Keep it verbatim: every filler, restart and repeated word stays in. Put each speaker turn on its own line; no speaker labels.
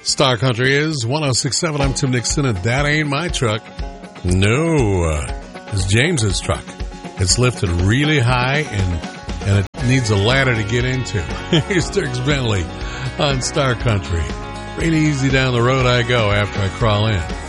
Star Country is one oh six point seven. I'm Tim Nixon, and that ain't my truck. No, uh, it's James's truck. It's lifted really high, and and it needs a ladder to get into. Here's Dierks Bentley on Star Country. Pretty easy down the road I go after I crawl in.